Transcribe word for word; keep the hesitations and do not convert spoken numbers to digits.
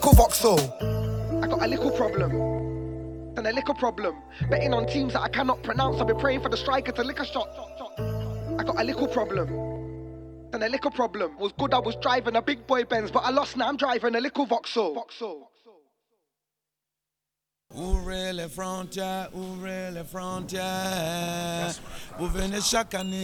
Cool Vauxhall. I got a little problem. And a little problem. Betting on teams that I cannot pronounce. I've been praying for the striker to lick a shot. I got a little problem. And a little problem. Was good I was driving a big boy Benz, but I lost now I'm driving a little Vauxhall. Vauxhall. Who really front ya? Who really front ya? Who finish shaka